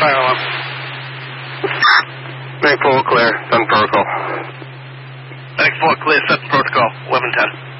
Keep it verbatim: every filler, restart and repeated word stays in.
fire alarm. Bank four clear, seven protocol. Bank four clear, seven protocol, eleven ten.